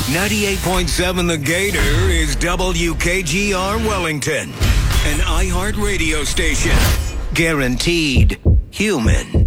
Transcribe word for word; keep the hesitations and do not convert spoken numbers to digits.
ninety-eight point seven The Gator is W K G R Wellington, an iHeart radio station. Guaranteed human.